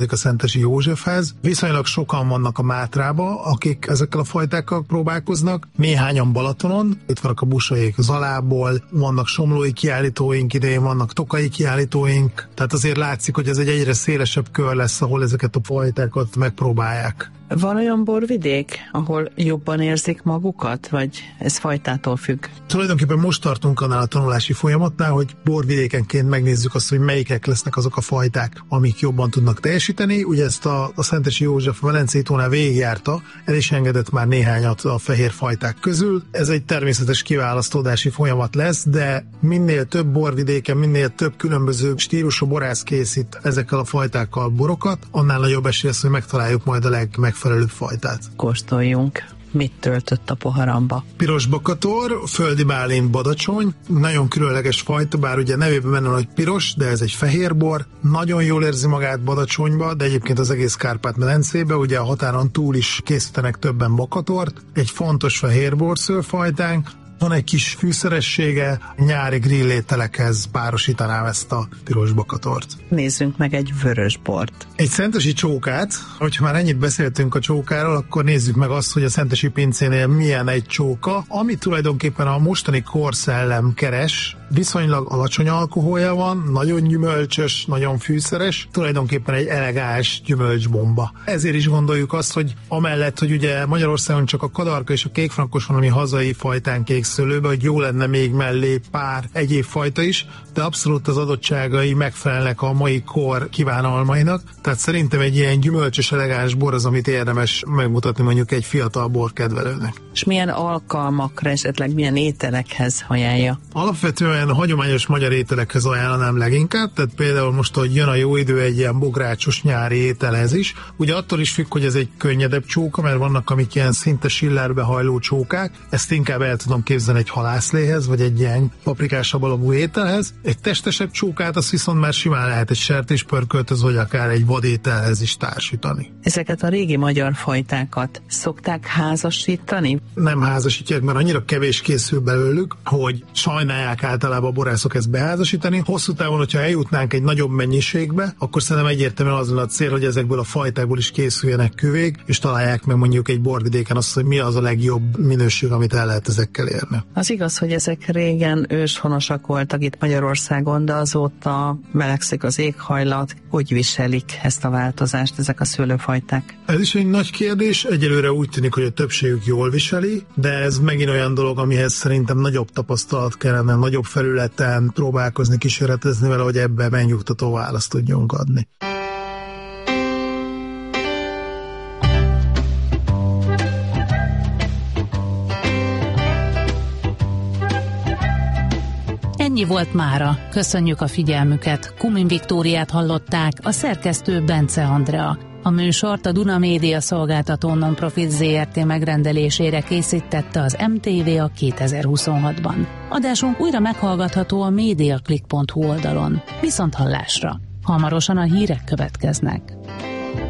a Szentesi Józsefhez. Viszonylag sokan vannak a Mátrába, akik ezekkel a fajtákkal próbálkoznak. Néhányan Balatonon, itt vannak a Busaék Zalából, vannak somlói kiállítóink idején, vannak tokai kiállítóink, tehát azért látszik, hogy ez egy egyre szélesebb kör lesz, ahol ezeket a fajtákat megpróbálják. Van olyan borvidék, ahol jobban érzik magukat, vagy ez fajtától függ? Tulajdonképpen most tartunk annál a tanulási folyamatnál, hogy borvidékenként megnézzük azt, hogy melyikek lesznek azok a fajták, amik jobban tudnak teljesíteni. Ugye ezt a Szentesi József a Velencei tónál végigjárta, el is engedett már néhányat a fehér fajták közül. Ez egy természetes kiválasztódási folyamat lesz, de minél több borvidéken, minél több különböző stílusú borász készít ezekkel a fajtákkal borokat, annál nagyobb esély lesz, hogy megtaláljuk majd a legmegfelelőbb fajtát. Kóstoljunk. Mit töltött a poharamba? Piros bakator, földi bálint badacsony, nagyon különleges fajta, bár ugye nevében benne van, hogy piros, de ez egy fehér bor, nagyon jól érzi magát badacsonyba, de egyébként az egész Kárpát-medencébe, ugye a határon túl is készítenek többen bakatort, egy fontos fehér borszőlfajtánk, van egy kis fűszeressége, nyári grillételekhez párosítanám ezt a piros bakatort. Nézzünk meg egy vörös bort. Egy szentesi csókát, hogyha már ennyit beszéltünk a csókáról, akkor nézzük meg azt, hogy a szentesi pincénél milyen egy csóka, ami tulajdonképpen a mostani korszellem keres, viszonylag alacsony alkoholja van, nagyon gyümölcsös, nagyon fűszeres, tulajdonképpen egy elegáns gyümölcsbomba. Ezért is gondoljuk azt, hogy amellett, hogy ugye Magyarországon csak a kadarka és a kékfrankos van, ami hazai fajtán kékszőlőbe, hogy jó lenne még mellé pár egyéb fajta is, de abszolút az adottságai megfelelnek a mai kor kívánalmainak, tehát szerintem egy ilyen gyümölcsös, elegáns bor az, amit érdemes megmutatni mondjuk egy fiatal borkedvelőnek. És milyen alkalmakra, esetleg milyen ételekhez ajánlja? Alapvetően a hagyományos magyar ételekhez ajánlanám leginkább, tehát például most, hogy jön a jó idő, egy ilyen bográcsos nyári ételhez is. Ugye attól is függ, hogy ez egy könnyedebb csóka, mert vannak amik ilyen szinte sillerbe hajló csókák, ezt inkább el tudom képzelni egy halászléhez, vagy egy ilyen paprikásabb alapú ételhez. Egy testesebb csókát az viszont már simán lehet egy sertéspörkölthöz, vagy akár egy vadételhez is társítani. Ezeket a régi magyar fajtákat szokták házasítani? Nem házasítják, mert annyira kevés készül belőlük, hogy sajnálják általában a borászok ezt beházasítani. Hosszú távon, hogyha eljutnánk egy nagyobb mennyiségbe, akkor szerintem egyértelműen az lenne a cél, hogy ezekből a fajtákból is készüljenek küvék, és találják meg mondjuk egy borvidéken azt, hogy mi az a legjobb minőség, amit el lehet ezekkel érni. Az igaz, hogy ezek régen őshonosak voltak itt Magyarországon, de azóta melegszik az éghajlat. Hogy viselik ezt a változást ezek a szőlőfajták? Ez is egy nagy kérdés. Egyelőre úgy tűnik, hogy a többségük jól viseli, de ez megint olyan dolog, amihez szerintem nagyobb tapasztalat kellene, nagyobb felületen próbálkozni, kísérletezni vele, hogy ebben megnyugtató választ tudjunk adni. Ennyi volt mára. Köszönjük a figyelmüket. Kumin Viktóriát hallották, a szerkesztő Bence Andrea. A műsort a Duna Média szolgáltató non-profit ZRT megrendelésére készítette az MTV a 2026-ban. Adásunk újra meghallgatható a mediaclick.hu oldalon. Viszonthallásra. Hamarosan a hírek következnek.